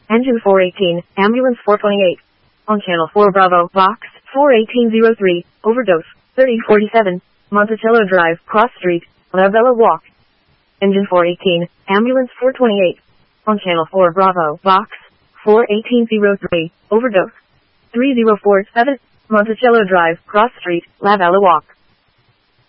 Engine 418, Ambulance 428. On Channel 4 Bravo, Box 41803, Overdose 3047, Monticello Drive, Cross Street, La Bella Walk. Engine 418, Ambulance 428. On Channel 4 Bravo, Box 41803, Overdose 3047, Monticello Drive, Cross Street, La Bella Walk.